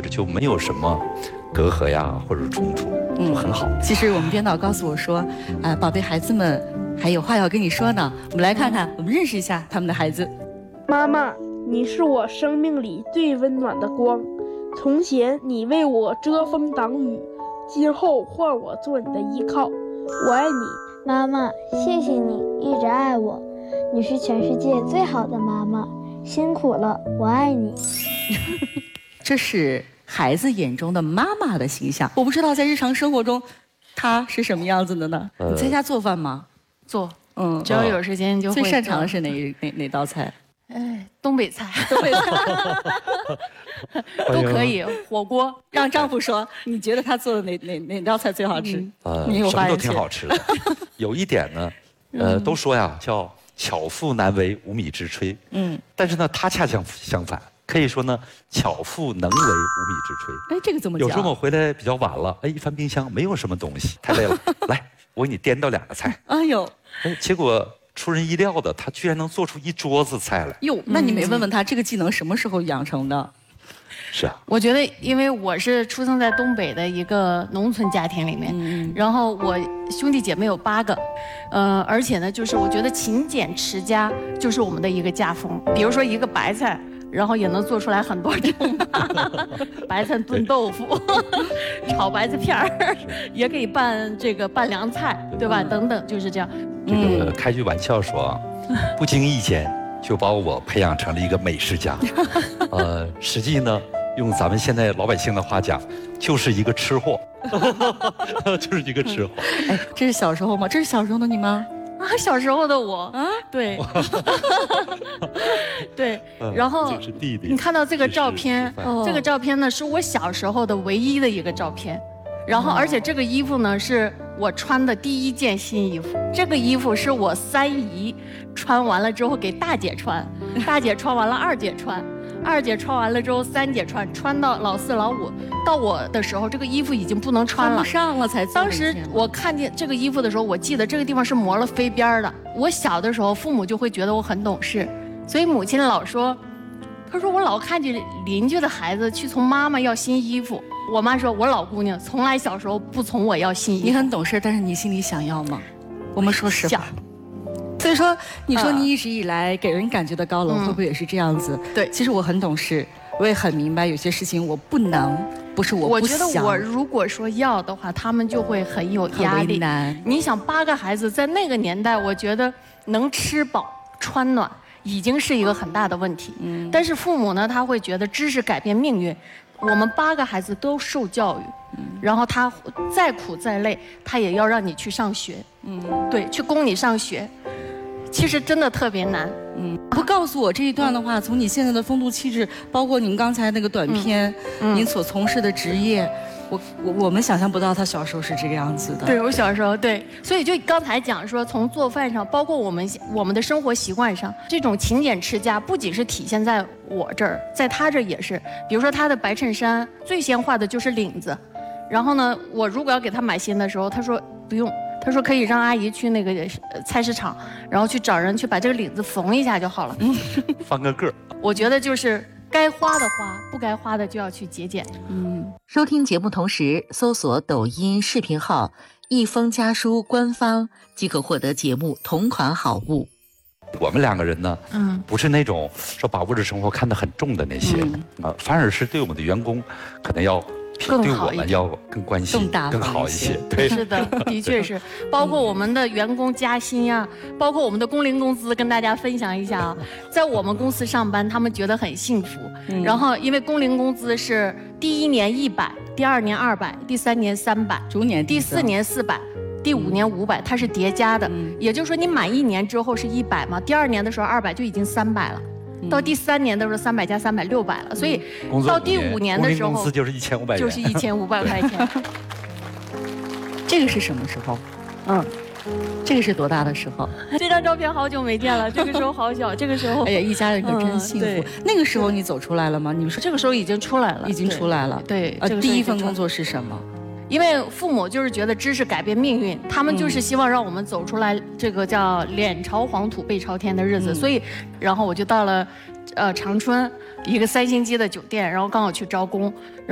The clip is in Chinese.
着就没有什么隔阂呀或者冲突，就很好。 其实我们编导告诉我说，宝贝孩子们还有话要跟你说呢。我们来看看，我们认识一下他们的孩子。 妈妈，你是我生命里最温暖的光，从前你为我遮风挡雨，今后换我做你的依靠，我爱你。 妈妈，谢谢你一直爱我，你是全世界最好的妈妈，辛苦了，我爱你。 这是孩子眼中的妈妈的形象，我不知道在日常生活中，她是什么样子的呢？你在家做饭吗？ 做，只要有时间就会。 最擅长的是哪道菜？ 东北菜，都可以。火锅， 让丈夫说，你觉得他做的哪道菜最好吃？ 什么都挺好吃的。有一点呢，都说呀，叫巧妇难为无米之炊。但是呢，他恰恰相反，可以说呢，巧妇能为无米之炊。 这个怎么讲？ 有时候我回来比较晚了，一翻冰箱没有什么东西，太累了，来，我给你颠倒2个菜。结果出人意料的，他居然能做出一桌子菜来。 哟，那你没问问他这个技能什么时候养成的？ 是啊， 我觉得，因为我是出生在东北的一个农村家庭里面，然后我兄弟姐妹有8个，而且呢，就是我觉得勤俭持家就是我们的一个家风。比如说一个白菜，然后也能做出来很多种白菜炖豆腐，炒白菜片儿，也可以拌凉菜，对吧？等等，就是这样。 开句玩笑说，不经意间就把我培养成了一个美食家。实际呢，用咱们现在老百姓的话讲，就是一个吃货，就是一个吃货。 这是小时候吗？这是小时候的你吗？ 小时候的我对，对，然后你看到这个照片，这个照片呢是我小时候的唯一的一个照片，然后而且这个衣服呢是我穿的第1件新衣服，这个衣服是我3姨穿完了之后给大姐穿，大姐穿完了2姐穿。2姐穿完了之后，3姐穿到老4、老5，到我的时候，这个衣服已经不能穿了， 穿不上了才。 当时我看见这个衣服的时候，我记得这个地方是磨了飞边的。我小的时候，父母就会觉得我很懂事，所以母亲老说，她说我老看见邻居的孩子去从妈妈要新衣服，我妈说我老姑娘从来小时候不从我要新衣服。 你很懂事，但是你心里想要吗？我们说实话。所以说，你说你一直以来给人感觉的高冷，会不会也是这样子？ 对， 其实我很懂事，我也很明白有些事情我不能，不是我不想。 我觉得我如果说要的话，他们就会很有压力。你想8个孩子在那个年代，我觉得能吃饱穿暖已经是一个很大的问题。但是父母呢，他会觉得知识改变命运，我们8个孩子都受教育，然后他再苦再累，他也要让你去上学。对，去供你上学。其实真的特别难。 不告诉我这一段的话，从你现在的风度气质，包括您刚才那个短片，您所从事的职业，我们想象不到他小时候是这个样子的。 对，我小时候对，所以就刚才讲说，从做饭上，包括我们的生活习惯上，这种勤俭持家，不仅是体现在我这儿，在他这儿也是。比如说他的白衬衫最先画的就是领子，然后呢，我如果要给他买新的时候，他说不用。他说可以让阿姨去那个菜市场，然后去找人去把这个领子缝一下就好了。 翻个个儿。 我觉得就是该花的花，不该花的就要去节俭。 收听节目同时搜索抖音视频号“一封家书”官方，即可获得节目同款好物。 我们2个人呢，不是那种说把物质生活看得很重的那些，反而是对我们的员工可能要。对我们要更关心、更好一些。对， 是的，的确是。包括我们的员工加薪呀，包括我们的工龄工资，跟大家分享一下啊。在我们公司上班，他们觉得很幸福。然后，因为工龄工资是第1年100，第2年200，第3年300， 逐年第4年400。第5年500，它是叠加的，也就是说你满1年之后是100嘛，第2年的时候200就已经300了。到第3年的时候300加300 600了，所以到第5年的时候， 工资就是1500元， 就是1500块钱。 这个是什么时候？这个是多大的时候？ 这张照片好久没见了，这个时候好小，这个时候， 哎呀，一家人可真幸福。那个时候你走出来了吗？你们说这个时候已经出来了， 已经出来了。 对， 第1份工作是什么？ 因为父母就是觉得知识改变命运，他们就是希望让我们走出来这个叫脸朝黄土背朝天的日子，所以，然后我就到了，长春一个3星级的酒店，然后刚好去招工。